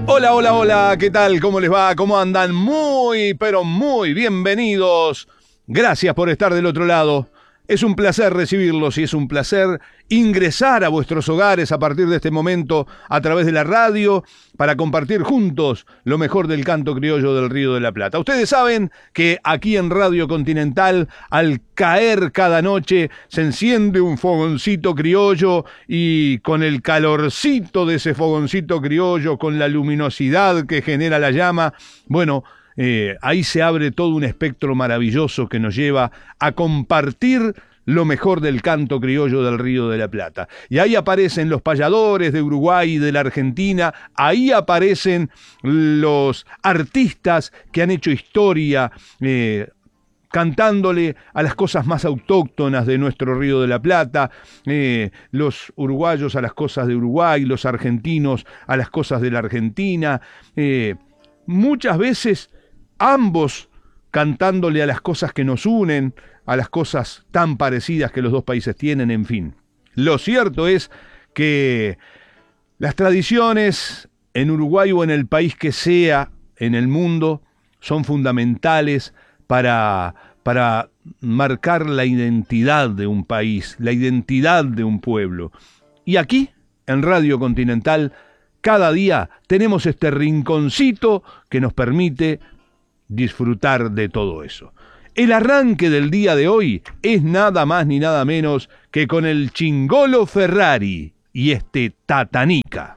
Hola, hola, hola, ¿qué tal? ¿Cómo les va? ¿Cómo andan? Muy, pero muy bienvenidos. Gracias por estar del otro lado. Es un placer recibirlos y es un placer ingresar a vuestros hogares a partir de este momento a través de la radio para compartir juntos lo mejor del canto criollo del Río de la Plata. Ustedes saben que aquí en Radio Continental, al caer cada noche, se enciende un fogoncito criollo y con el calorcito de ese fogoncito criollo, con la luminosidad que genera la llama, bueno, ahí se abre todo un espectro maravilloso que nos lleva a compartir lo mejor del canto criollo del Río de la Plata. Y ahí aparecen los payadores de Uruguay y de la Argentina, ahí aparecen los artistas que han hecho historia, cantándole a las cosas más autóctonas de nuestro Río de la Plata, los uruguayos a las cosas de Uruguay, los argentinos a las cosas de la Argentina, muchas veces ambos cantándole a las cosas que nos unen, a las cosas tan parecidas que los dos países tienen, en fin. Lo cierto es que las tradiciones en Uruguay o en el país que sea en el mundo son fundamentales para marcar la identidad de un país, la identidad de un pueblo. Y aquí, en Radio Continental, cada día tenemos este rinconcito que nos permite disfrutar de todo eso. El arranque del día de hoy es nada más ni nada menos que con el Chingolo Ferrari y este Tatanica.